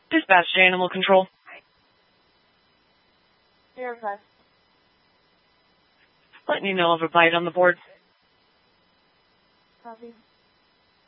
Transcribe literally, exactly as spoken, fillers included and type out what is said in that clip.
Dispatch to Animal Control. Zero five. Letting you know of a bite on the board. Copy.